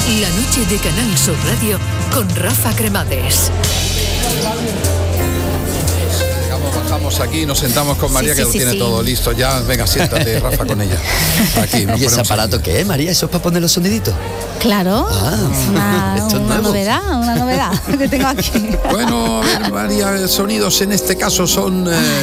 La noche de Canal Sur Radio con Rafa Cremades. Bajamos aquí, nos sentamos con María, que lo tiene todo listo ya. Venga, siéntate, Rafa, con ella. Aquí, ¿Y ese aparato aquí? ¿Qué es, María? ¿Eso es para poner los soniditos? Claro, una novedad que tengo aquí. Bueno, a ver, María, sonidos en este caso son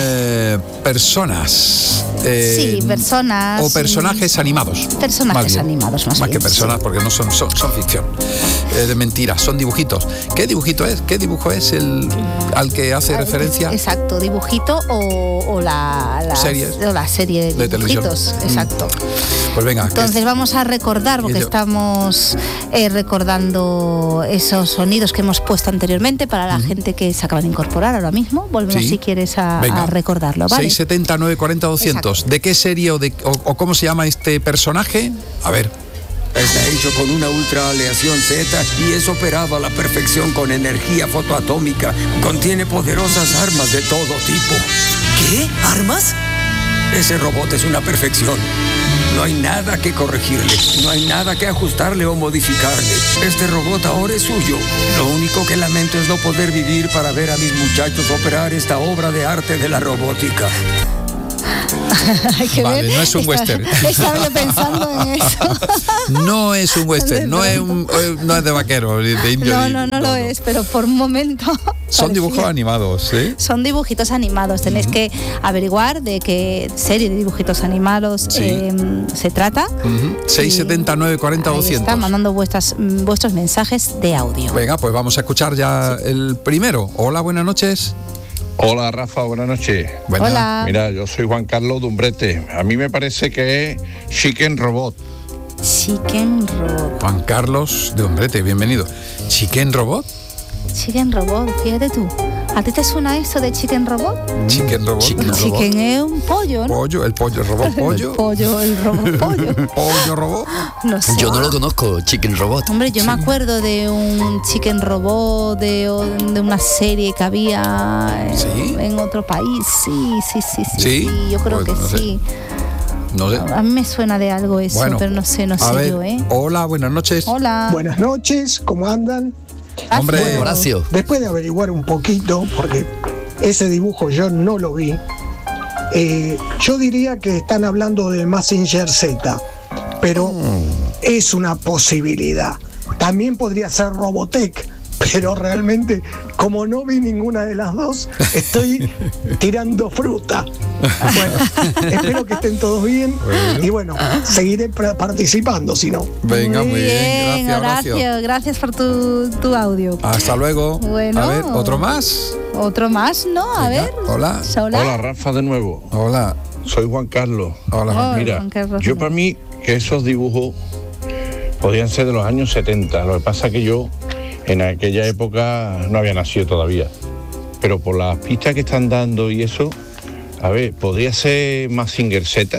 personas. Sí, personas. O personajes animados. Personajes animados, más que personas, porque no son ficción. De mentiras, son dibujitos. ¿Qué dibujito es? ¿Qué dibujo es el al que hace referencia? Exacto, dibujito o la serie de dibujitos. Exacto. Pues venga. Entonces vamos a recordar, porque estamos recordando esos sonidos que hemos puesto anteriormente para la gente que se acaba de incorporar ahora mismo. Volvemos si quieres a recordarlo, ¿vale? 670 940 200. ¿De qué serie o cómo se llama este personaje? A ver. Está hecho con una ultra aleación Z y es operado a la perfección con energía fotoatómica. Contiene poderosas armas de todo tipo. ¿Qué? ¿Armas? Ese robot es una perfección. No hay nada que corregirle, no hay nada que ajustarle o modificarle. Este robot ahora es suyo. Lo único que lamento es no poder vivir para ver a mis muchachos operar esta obra de arte de la robótica. Hay que ver. No es un western. Estaba yo pensando en eso. No es un western, no es de vaquero, de indio. No lo es, pero por un momento. Son dibujos animados, ¿sí? Son dibujitos animados. Tenéis que averiguar de qué serie de dibujitos animados se trata. 670 940 200. Están mandando vuestros mensajes de audio. Venga, pues vamos a escuchar ya el primero. Hola, buenas noches. Hola Rafa, buenas noches. Hola. Mira, yo soy Juan Carlos de Umbrete. A mí me parece que es Chicken Robot. Chicken Robot. Juan Carlos de Umbrete, bienvenido. ¿Chicken Robot? Chicken Robot, fíjate tú. ¿A ti te suena eso de Chicken Robot? Chicken Robot. Chicken es un pollo, ¿no? Pollo, el robot pollo. El robot pollo. Pollo robot. No sé. Yo no lo conozco, Chicken Robot. Hombre, yo me acuerdo de un Chicken Robot, de una serie que había en otro país. Sí, yo creo que sí. No sé. A mí me suena de algo eso, pero no sé yo, ¿eh? Hola, buenas noches. Hola. Buenas noches, ¿cómo andan? Hombre, Horacio. Después de averiguar un poquito, porque ese dibujo yo no lo vi, yo diría que están hablando de Mazinger Z, pero es una posibilidad. También podría ser Robotech, pero realmente, como no vi ninguna de las dos, estoy tirando fruta. Bueno, espero que estén todos bien y bueno, seguiré participando si no. Venga, muy bien, Horacio. Gracias por tu audio. Hasta luego. Bueno. A ver, ¿otro más? ¿Otro más? No, a ver. Hola. Hola Rafa de nuevo. Hola. Soy Juan Carlos. Hola. Mira, yo para mí que esos dibujos podían ser de los años 70. Lo que pasa es que yo en aquella época no había nacido todavía. Pero por las pistas que están dando y eso, a ver, ¿podría ser Mazinger Z?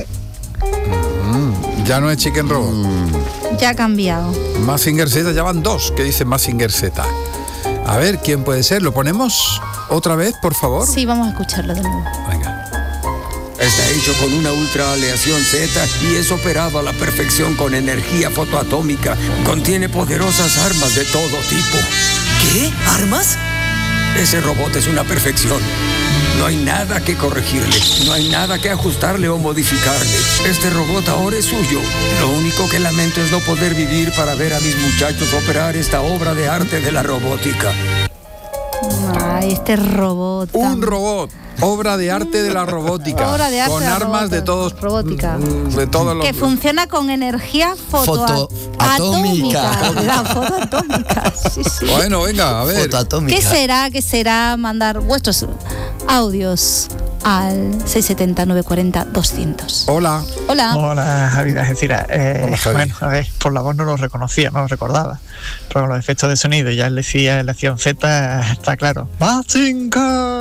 Ya no es Chicken Robot. Ya ha cambiado. Mazinger Z, ya van dos que dicen Mazinger Z. A ver, ¿quién puede ser? ¿Lo ponemos otra vez, por favor? Sí, vamos a escucharlo de nuevo. Venga. Está hecho con una ultra aleación Z y es operado a la perfección con energía fotoatómica. Contiene poderosas armas de todo tipo. ¿Qué? ¿Armas? Ese robot es una perfección. No hay nada que corregirle, no hay nada que ajustarle o modificarle. Este robot ahora es suyo. Lo único que lamento es no poder vivir para ver a mis muchachos operar esta obra de arte de la robótica. Ay, este robot. Un robot. Obra de arte de la robótica. Obra de arte con de la armas de todos. Robótica. De todos los. Que funciona con energía fotoatómica. La fotoatómica. Sí. Bueno, venga, a ver. Fotoatómica. ¿Qué será mandar vuestros audios al 670 940 200? Hola. Hola, Javi, Algeciras. Bueno, a ver, por la voz no lo reconocía, no lo recordaba. Pero con los efectos de sonido, ya le decía la acción Z, está claro. ¡Mazinger!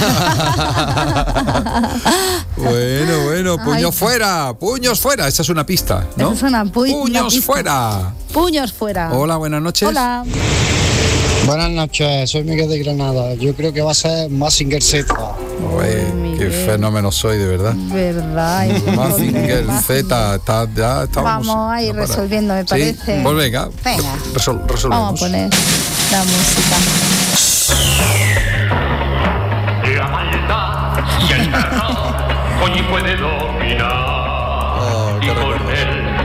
Bueno, puños fuera, esa es una pista, ¿no? Esa es una puños pista. fuera. Puños fuera. Hola, buenas noches. Hola. Buenas noches, soy Miguel de Granada. Yo creo que va a ser Mazinger Z. Qué fenómeno soy, de verdad. Verdad. Mazinger Z, ya estamos. Vamos a ir resolviendo, me parece. Sí, pues venga. Resolvemos. Vamos a poner la música. La maldad y el terror hoy puede dominar y con él